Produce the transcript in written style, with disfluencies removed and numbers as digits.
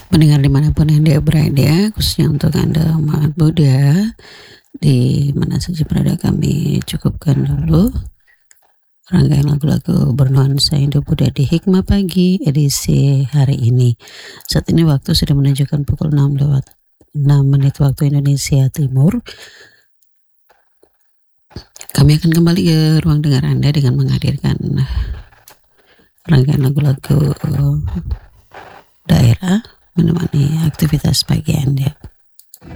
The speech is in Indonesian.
Pendengar dimanapun Anda berada, khususnya untuk Anda umat Buddha, di mana saja berada kami cukupkan dulu rangkaian lagu-lagu bernuansa Hindu Buddha di Hikmah Pagi edisi hari ini. Saat ini waktu sudah menunjukkan pukul 6 lewat 6 menit waktu Indonesia Timur. Kami akan kembali ke ruang dengar Anda dengan menghadirkan rangkaian lagu-lagu daerah menemani aktivitas pagi Anda.